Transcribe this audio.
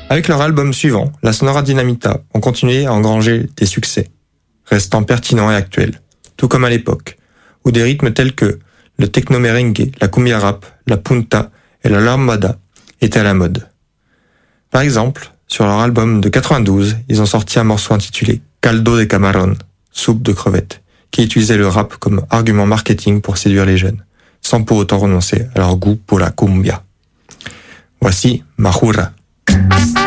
Avec leur album suivant, la Sonora Dinamita ont continué à engranger des succès, restant pertinents et actuels, tout comme à l'époque, où des rythmes tels que le techno-merengue, la cumbia rap, la punta et la lambada étaient à la mode. Par exemple, sur leur album de 92, ils ont sorti un morceau intitulé Caldo de Camarón, soupe de crevettes, qui utilisait le rap comme argument marketing pour séduire les jeunes, sans pour autant renoncer à leur goût pour la cumbia. Voici Majura.